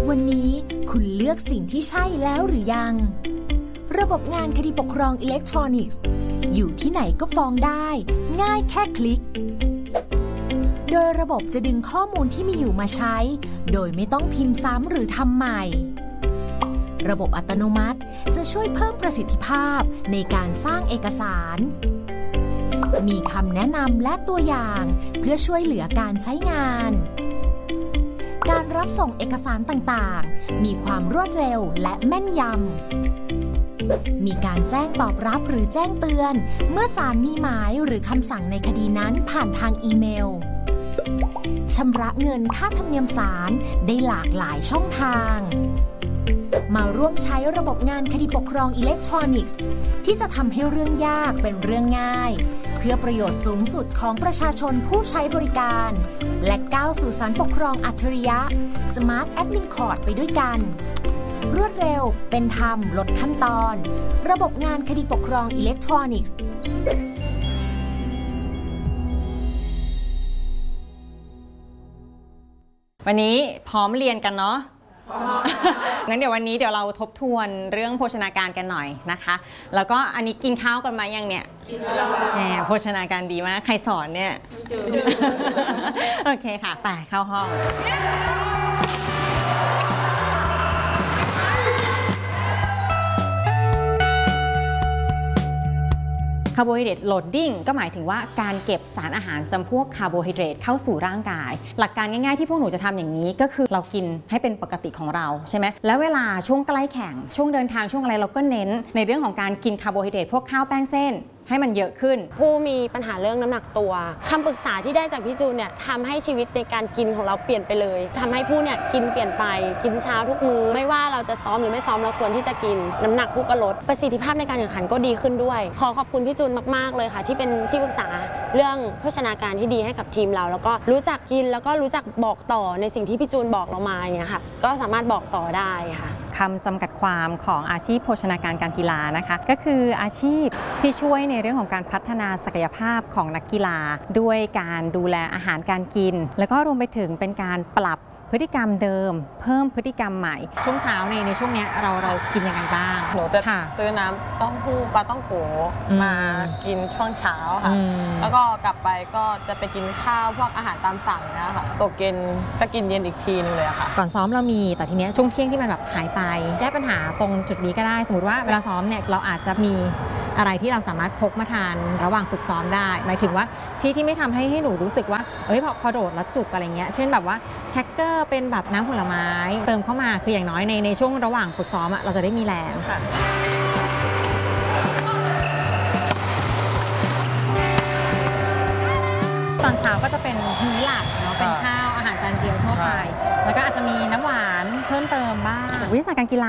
วันนี้คุณเลือกสิ่งที่ใช่แล้วหรือยังระบบงานคดีปกครองอิเล็กทรอนิกส์อยู่ที่ไหนก็ฟ้องได้ง่ายแค่คลิกโดยระบบจะดึงข้อมูลที่มีอยู่มาใช้โดยไม่ต้องพิมพ์ซ้ำหรือทำใหม่ระบบอัตโนมัติจะช่วยเพิ่มประสิทธิภาพในการสร้างเอกสารมีคำแนะนำและตัวอย่างเพื่อช่วยเหลือการใช้งานการรับส่งเอกสารต่างๆมีความรวดเร็วและแม่นยำมีการแจ้งตอบรับหรือแจ้งเตือนเมื่อศาลมีหมายหรือคำสั่งในคดีนั้นผ่านทางอีเมลชำระเงินค่าธรรมเนียมศาลได้หลากหลายช่องทางมาร่วมใช้ระบบงานคดีปกครองอิเล็กทรอนิกส์ที่จะทำให้เรื่องยากเป็นเรื่องง่ายเพื่อประโยชน์สูงสุดของประชาชนผู้ใช้บริการและก้าวสู่ศาลปกครองอัจฉริยะ Smart Admin Court ไปด้วยกันรวดเร็วเป็นธรรมลดขั้นตอนระบบงานคดีปกครองอิเล็กทรอนิกส์วันนี้พร้อมเรียนกันเนาะ งั้นเดี๋ยววันนี้เราทบทวนเรื่องโภชนาการกันหน่อยนะคะแล้วก็อันนี้กินข้าวกันมายังเนี่ยกินแล้วแหมโภชนาการดีมากใครสอนเนี่ยโอเคค่ะไปเข้าห้องคาร์โบไฮเดรตโหลดดิ้งก็หมายถึงว่าการเก็บสารอาหารจำพวกคาร์โบไฮเดรตเข้าสู่ร่างกายหลักการง่ายๆที่พวกหนูจะทำอย่างนี้ก็คือเรากินให้เป็นปกติของเราใช่ไหมแล้วเวลาช่วงใกล้แข่งช่วงเดินทางช่วงอะไรเราก็เน้นในเรื่องของการกินคาร์โบไฮเดรตพวกข้าวแป้งเส้นให้มันเยอะขึ้นผู้มีปัญหาเรื่องน้ำหนักตัวคำปรึกษาที่ได้จากพี่จูนเนี่ยทำให้ชีวิตในการกินของเราเปลี่ยนไปเลยทำให้ผู้เนี่ยกินเปลี่ยนไปกินเช้าทุกมื้อไม่ว่าเราจะซ้อมหรือไม่ซ้อมเราควรที่จะกินน้ำหนักผู้ก็ลดประสิทธิภาพในการแข่งขันก็ดีขึ้นด้วยขอขอบคุณพี่จูนมากๆเลยค่ะที่เป็นที่ปรึกษาเรื่องโภชนาการที่ดีให้กับทีมเราแล้วก็รู้จักกินแล้วก็รู้จักบอกต่อในสิ่งที่พี่จูนบอกเรามาเนี่ยค่ะก็สามารถบอกต่อได้ค่ะคำจำกัดความของอาชีพโภชนาการการกีฬานะคะก็คืออาชีพที่ช่วยในเรื่องของการพัฒนาศักยภาพของนักกีฬาด้วยการดูแลอาหารการกินแล้วก็รวมไปถึงเป็นการปรับพฤติกรรมเดิมเพิ่มพฤติกรรมใหม่ช่วงเช้าในช่วงนี้เรากินยังไงบ้างหนูจะซื้อน้ำเต้าหู้ปลาต้องโกมากินช่วงเช้าค่ะแล้วก็กลับไปก็จะไปกินข้าวพวกอาหารตามสั่งนะคะตกเย็นก็กินเย็นอีกทีนึงเลยค่ะก่อนซ้อมเรามีแต่ทีเนี้ยช่วงเที่ยงที่มันแบบหายไปแก้ปัญหาตรงจุดนี้ก็ได้สมมติว่าเวลาซ้อมเนี่ยเราอาจจะมีอะไรที่เราสามารถพกมาทานระหว่างฝึกซ้อมได้หมายถึงว่าที่ไม่ทำให้หนูรู้สึกว่าพอโดดแล้วจุกอะไรเงี้ยเช่นแบบว่าแคคเกอร์เป็นแบบน้ำผลไม้เติมเข้ามาคืออย่างน้อยในช่วงระหว่างฝึกซ้อมเราจะได้มีแรงตอนเช้าก็จะเป็นมื้อหลักเนาะเป็นข้าวอาหารจานเดียวทั่วไปแล้วก็อาจจะมีน้ำหวานเพิ่มเติมบ้างวิชาการกีฬา